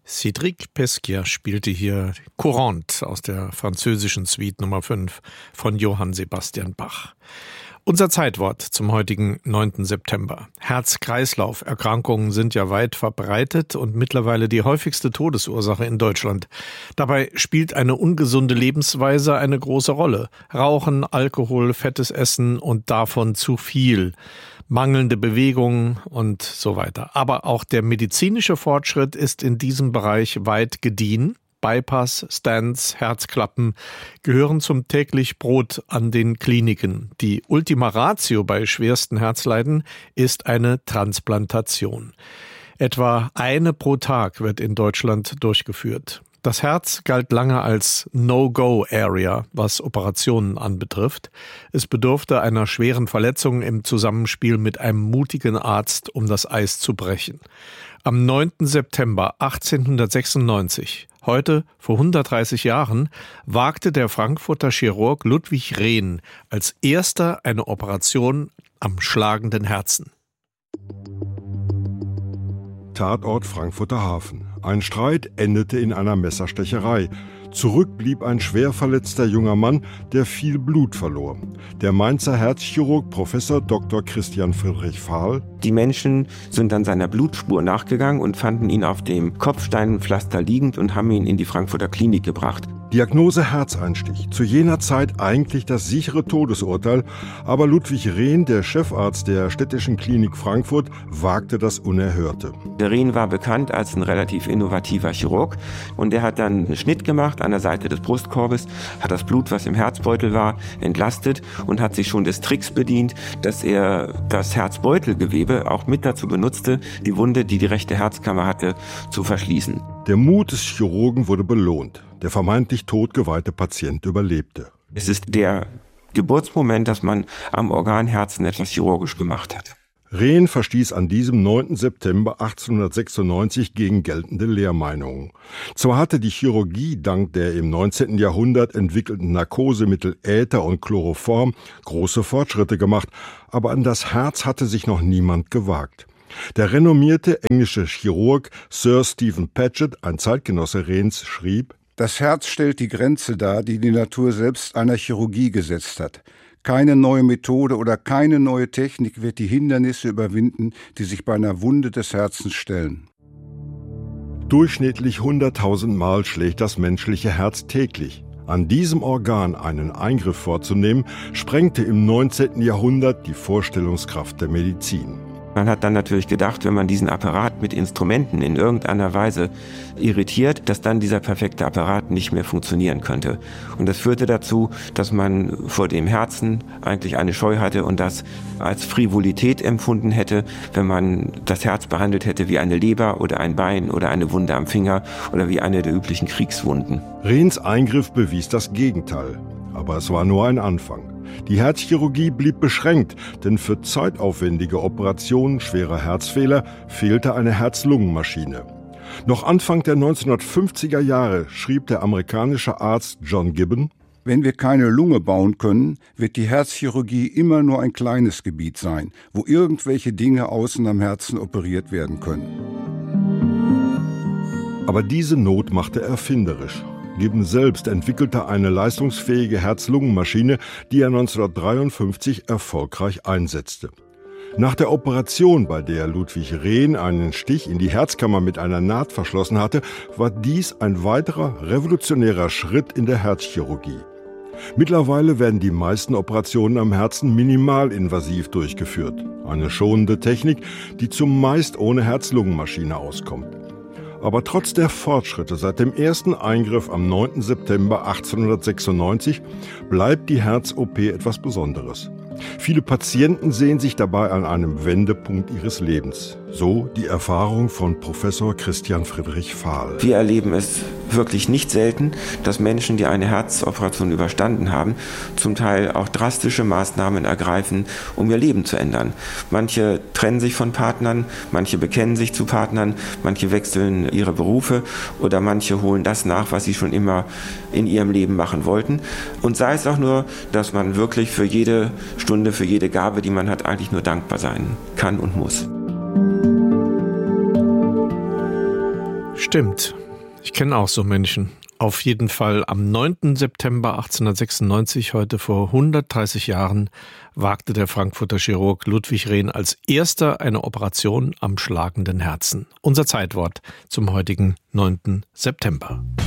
Cédric Pescia spielte hier Courante aus der französischen Suite Nummer 5 von Johann Sebastian Bach. Unser Zeitwort zum heutigen 9. September. Herz-Kreislauf-Erkrankungen sind ja weit verbreitet und mittlerweile die häufigste Todesursache in Deutschland. Dabei spielt eine ungesunde Lebensweise eine große Rolle. Rauchen, Alkohol, fettes Essen und davon zu viel. Mangelnde Bewegung und so weiter. Aber auch der medizinische Fortschritt ist in diesem Bereich weit gediehen. Bypass, Stents, Herzklappen gehören zum täglich Brot an den Kliniken. Die Ultima Ratio bei schwersten Herzleiden ist eine Transplantation. Etwa eine pro Tag wird in Deutschland durchgeführt. Das Herz galt lange als No-Go-Area, was Operationen anbetrifft. Es bedurfte einer schweren Verletzung im Zusammenspiel mit einem mutigen Arzt, um das Eis zu brechen. Am 9. September 1896, heute vor 130 Jahren, wagte der Frankfurter Chirurg Ludwig Rehn als erster eine Operation am schlagenden Herzen. Tatort Frankfurter Hafen. Ein Streit endete in einer Messerstecherei. Zurück blieb ein schwer verletzter junger Mann, der viel Blut verlor. Der Mainzer Herzchirurg Professor Dr. Christian Friedrich Fahl. Die Menschen sind dann seiner Blutspur nachgegangen und fanden ihn auf dem Kopfsteinpflaster liegend und haben ihn in die Frankfurter Klinik gebracht. Diagnose Herzeinstich. Zu jener Zeit eigentlich das sichere Todesurteil, aber Ludwig Rehn, der Chefarzt der Städtischen Klinik Frankfurt, wagte das Unerhörte. Der Rehn war bekannt als ein relativ innovativer Chirurg und der hat dann einen Schnitt gemacht an der Seite des Brustkorbes, hat das Blut, was im Herzbeutel war, entlastet und hat sich schon des Tricks bedient, dass er das Herzbeutelgewebe auch mit dazu benutzte, die Wunde, die die rechte Herzkammer hatte, zu verschließen. Der Mut des Chirurgen wurde belohnt. Der vermeintlich todgeweihte Patient überlebte. Es ist der Geburtsmoment, dass man am Organherzen etwas chirurgisch gemacht hat. Rehn verstieß an diesem 9. September 1896 gegen geltende Lehrmeinungen. Zwar hatte die Chirurgie dank der im 19. Jahrhundert entwickelten Narkosemittel Äther und Chloroform große Fortschritte gemacht, aber an das Herz hatte sich noch niemand gewagt. Der renommierte englische Chirurg Sir Stephen Paget, ein Zeitgenosse Rehns, schrieb: Das Herz stellt die Grenze dar, die die Natur selbst einer Chirurgie gesetzt hat. Keine neue Methode oder keine neue Technik wird die Hindernisse überwinden, die sich bei einer Wunde des Herzens stellen. Durchschnittlich 100.000 Mal schlägt das menschliche Herz täglich. An diesem Organ einen Eingriff vorzunehmen, sprengte im 19. Jahrhundert die Vorstellungskraft der Medizin. Man hat dann natürlich gedacht, wenn man diesen Apparat mit Instrumenten in irgendeiner Weise irritiert, dass dann dieser perfekte Apparat nicht mehr funktionieren könnte. Und das führte dazu, dass man vor dem Herzen eigentlich eine Scheu hatte und das als Frivolität empfunden hätte, wenn man das Herz behandelt hätte wie eine Leber oder ein Bein oder eine Wunde am Finger oder wie eine der üblichen Kriegswunden. Rehns Eingriff bewies das Gegenteil. Aber es war nur ein Anfang. Die Herzchirurgie blieb beschränkt, denn für zeitaufwendige Operationen schwerer Herzfehler fehlte eine Herz-Lungen-Maschine. Noch Anfang der 1950er Jahre schrieb der amerikanische Arzt John Gibbon: Wenn wir keine Lunge bauen können, wird die Herzchirurgie immer nur ein kleines Gebiet sein, wo irgendwelche Dinge außen am Herzen operiert werden können. Aber diese Not machte erfinderisch. Gibbon selbst entwickelte eine leistungsfähige Herz-Lungen-Maschine, die er 1953 erfolgreich einsetzte. Nach der Operation, bei der Ludwig Rehn einen Stich in die Herzkammer mit einer Naht verschlossen hatte, war dies ein weiterer revolutionärer Schritt in der Herzchirurgie. Mittlerweile werden die meisten Operationen am Herzen minimalinvasiv durchgeführt. Eine schonende Technik, die zumeist ohne Herz-Lungen-Maschine auskommt. Aber trotz der Fortschritte seit dem ersten Eingriff am 9. September 1896 bleibt die Herz-OP etwas Besonderes. Viele Patienten sehen sich dabei an einem Wendepunkt ihres Lebens. So die Erfahrung von Professor Christian Friedrich Fahl. Wir erleben es wirklich nicht selten, dass Menschen, die eine Herzoperation überstanden haben, zum Teil auch drastische Maßnahmen ergreifen, um ihr Leben zu ändern. Manche trennen sich von Partnern, manche bekennen sich zu Partnern, manche wechseln ihre Berufe oder manche holen das nach, was sie schon immer in ihrem Leben machen wollten. Und sei es auch nur, dass man wirklich für jede Stunde, für jede Gabe, die man hat, eigentlich nur dankbar sein kann und muss. Stimmt. Ich kenne auch so Menschen. Auf jeden Fall am 9. September 1896, heute vor 130 Jahren, wagte der Frankfurter Chirurg Ludwig Rehn als erster eine Operation am schlagenden Herzen. Unser Zeitwort zum heutigen 9. September.